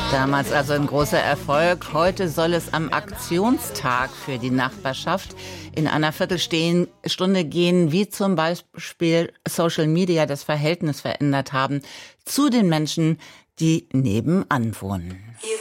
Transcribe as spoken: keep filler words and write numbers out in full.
Damals also ein großer Erfolg. Heute soll es am Aktionstag für die Nachbarschaft in einer Viertelstunde gehen, wie zum Beispiel Social Media das Verhältnis verändert haben zu den Menschen, die nebenan wohnen.